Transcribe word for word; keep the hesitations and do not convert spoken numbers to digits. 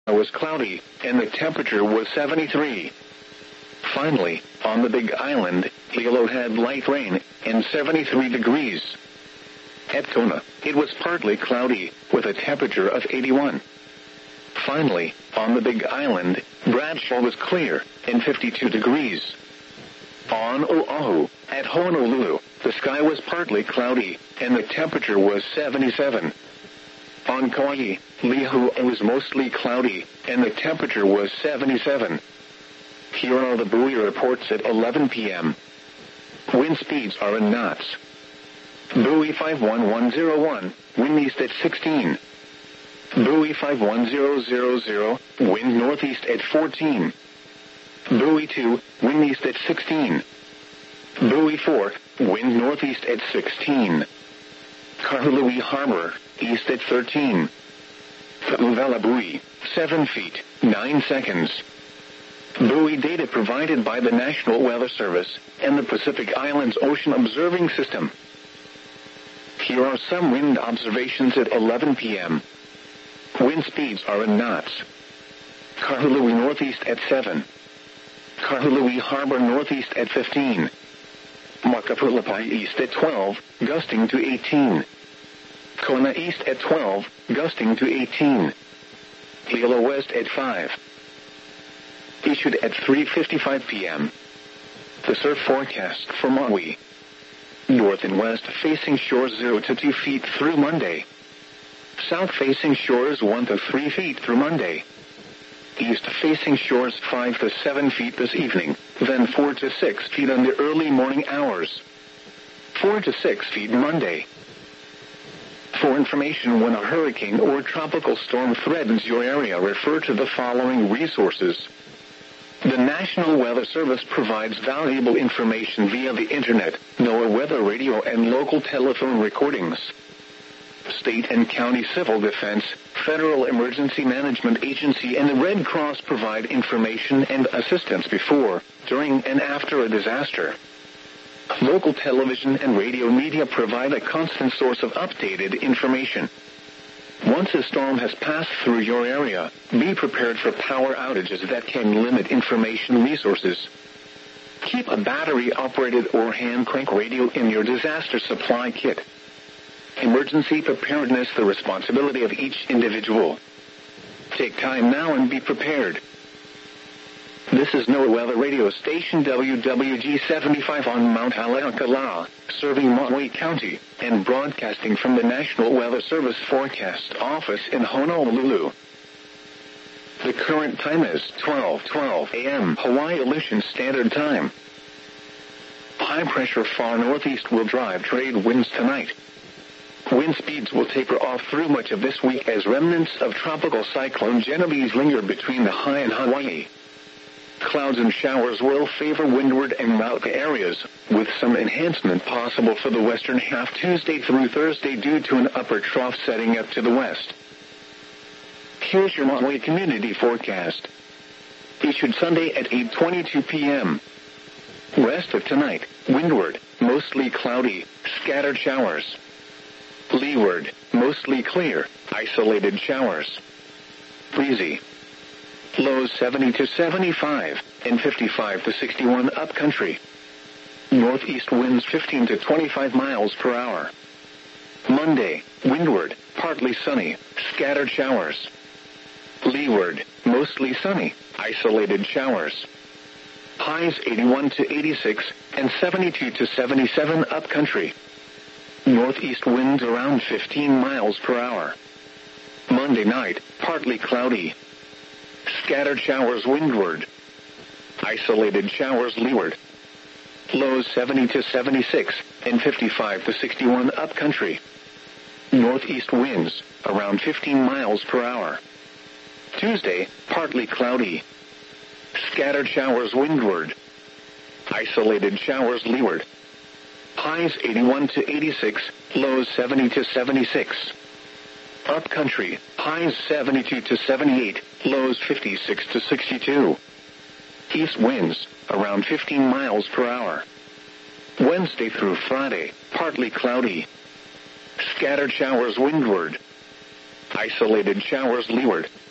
It was cloudy, and the temperature was seventy-three. Finally, on the Big Island, Hilo had light rain, and seventy-three degrees. At Kona, it was partly cloudy, with a temperature of eighty-one. Finally, on the Big Island, Bradshaw was clear, and fifty-two degrees. On Oahu, at Honolulu, the sky was partly cloudy, and the temperature was seventy-seven. On Kauai, Lihu, it was mostly cloudy, and the temperature was seventy-seven. Here are the buoy reports at eleven p.m. Wind speeds are in knots. Buoy five one one zero one, wind east at sixteen. Buoy five one zero zero zero, wind northeast at fourteen. Buoy two, wind east at sixteen. Buoy four, wind northeast at sixteen. Kahului Harbor, east at thirteen. Fa'uvela buoy, seven feet, nine seconds. Buoy data provided by the National Weather Service and the Pacific Islands Ocean Observing System. Here are some wind observations at eleven p.m. Wind speeds are in knots. Kahului northeast at seven. Kahului Harbor northeast at fifteen. Makapulapai east at twelve, gusting to eighteen. Kona east at twelve, gusting to eighteen. Hilo west at five. Issued at three fifty-five p.m. The surf forecast for Maui. North and west facing shores zero to two feet through Monday. South facing shores one to three feet through Monday. East facing shores five to seven feet this evening, then four to six feet in the early morning hours. four to six feet Monday. For information when a hurricane or tropical storm threatens your area, refer to the following resources. The National Weather Service provides valuable information via the Internet, NOAA weather radio, and local telephone recordings. State and county civil defense, Federal Emergency Management Agency, and the Red Cross provide information and assistance before, during, and after a disaster. Local television and radio media provide a constant source of updated information. Once a storm has passed through your area, be prepared for power outages that can limit information resources. Keep a battery-operated or hand-crank radio in your disaster supply kit. Emergency preparedness, the responsibility of each individual. Take time now and be prepared. This is NOAA Weather Radio Station W W G seventy-five on Mount Haleakala, serving Maui County, and broadcasting from the National Weather Service Forecast Office in Honolulu. The current time is twelve twelve a.m. Hawaii Aleutian Standard Time. High pressure far northeast will drive trade winds tonight. Wind speeds will taper off through much of this week as remnants of Tropical Cyclone Genovese linger between the high and Hawaii. Clouds and showers will favor windward and mountain areas, with some enhancement possible for the western half Tuesday through Thursday due to an upper trough setting up to the west. Here's your Maui community forecast. Issued Sunday at eight twenty-two p.m. Rest of tonight, windward, mostly cloudy, scattered showers. Leeward, mostly clear, isolated showers. Breezy. Lows seventy to seventy-five, and fifty-five to sixty-one upcountry. Northeast winds fifteen to twenty-five miles per hour. Monday, windward, partly sunny, scattered showers. Leeward, mostly sunny, isolated showers. Highs eighty-one to eighty-six, and seventy-two to seventy-seven upcountry. Northeast winds around fifteen miles per hour. Monday night, partly cloudy. Scattered showers windward. Isolated showers leeward. Lows seventy to seventy-six, and fifty-five to sixty-one upcountry. Northeast winds, around fifteen miles per hour. Tuesday, partly cloudy. Scattered showers windward. Isolated showers leeward. Highs eighty-one to eighty-six, lows seventy to seventy-six. Upcountry, highs seventy-two to seventy-eight, lows fifty-six to sixty-two. East winds, around fifteen miles per hour. Wednesday through Friday, partly cloudy. Scattered showers windward. Isolated showers leeward.